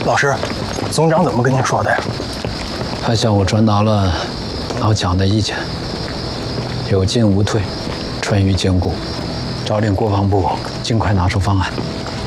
老师，总长怎么跟您说的呀？ 他向我传达了老蒋的意见，有进无退，春雨坚固，朝令国防部尽快拿出方案。